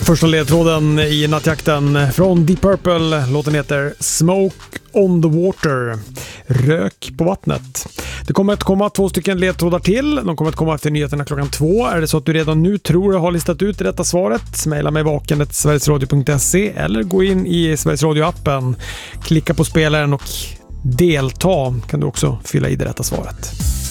Första ledtråden i nattjakten från Deep Purple. Låten heter Smoke on the Water. Rök på vattnet. Det kommer att komma 2 stycken ledtrådar till. De kommer att komma efter nyheterna klockan 2. Är det så att du redan nu tror jag har listat ut det rätta svaret, mejla mig vaken@sverigesradio.se eller gå in i Sveriges Radio-appen. Klicka på spelaren och delta. Kan du också fylla i det rätta svaret.